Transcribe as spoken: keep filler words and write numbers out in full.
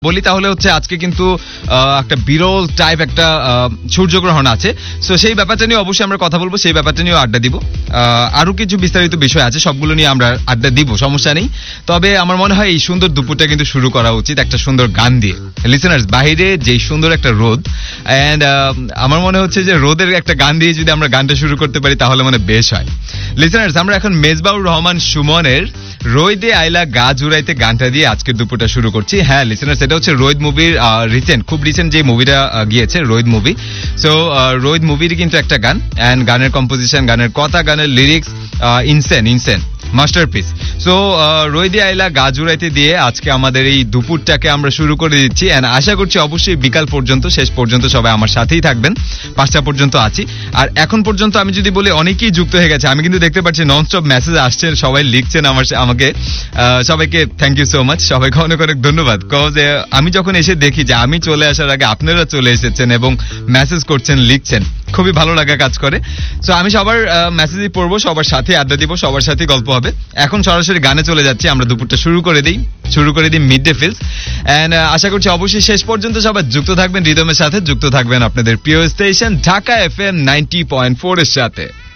বলি তাহলে হচ্ছে আজকে কিন্তু একটা বিরল টাইপ একটা সূর্যগ্রহণ আছে, সো সেই ব্যাপারটা নিয়ে অবশ্যই আমরা কথা বলবো, সেই ব্যাপারটা নিয়ে আড্ডা দিব। আরো কিছু বিস্তারিত বিষয় আছে, সবগুলো নিয়ে আমরা আড্ডা দিব, সমস্যা নেই। তবে আমার মনে হয় এই সুন্দর দুপুরটা কিন্তু শুরু করা উচিত একটা সুন্দর গান দিয়ে। লিসেনার্স, বাইরে যেই সুন্দর একটা রোদ, অ্যান্ড আমার মনে হচ্ছে যে রোদের একটা গান দিয়ে যদি আমরা গানটা শুরু করতে পারি তাহলে মানে বেশ হয়। লিসেনার্স, আমরা এখন মেজবাউর রহমান সুমনের রোদে আইলা গা জুড়াইতে গানটা দিয়ে আজকের দুপুরটা শুরু করছি। হ্যাঁ লিসেনার্স, এটা হচ্ছে রোদ মুভির রিসেন্ট, খুব রিসেন্ট যে মুভিটা গিয়েছে রোদ মুভি। সো রোদ মুভির কিন্তু একটা গান, অ্যান্ড গানের কম্পোজিশন, গানের কথা, গানের lyrics insane insane masterpiece. So রোদে আইলা গা জুড়াইতে দিয়ে আজকে আমাদের এই দুপুরটাকে আমরা শুরু করে দিচ্ছি, অ্যান্ড আশা করছি অবশ্যই বিকাল পর্যন্ত, শেষ পর্যন্ত সবাই আমার সাথেই থাকবেন। পাঁচটা পর্যন্ত আছি, আর এখন পর্যন্ত আমি যদি বলি অনেকেই যুক্ত হয়ে গেছে। আমি কিন্তু দেখতে পাচ্ছি ননস্টপ মেসেজ আসছে, সবাই লিখছেন আমার আমাকে। সবাইকে থ্যাংক ইউ সো মাচ, সবাইকে অনেক অনেক ধন্যবাদ। কজ আমি যখন এসে দেখি যে আমি চলে আসার আগে আপনারা চলে এসেছেন এবং মেসেজ করছেন, লিখছেন, খুবই ভালো লাগা কাজ করে। সো আমি সবার মেসেজই পড়বো, সবার সাথে আড্ডা দিব, সবার সাথে গল্প হবে। এখন সরাসরি গানে চলে যাচ্ছি, আমরা দুপুরটা শুরু করে দিই শুরু করে দিই মিড ডে ফিলস, এন্ড আশা করছি অবশ্যই শেষ পর্যন্ত সবাই যুক্ত থাকবেন রিদমের সাথে, যুক্ত থাকবেন আপনাদের প্রিয় station Dhaka F M ninety point four এর সাথে।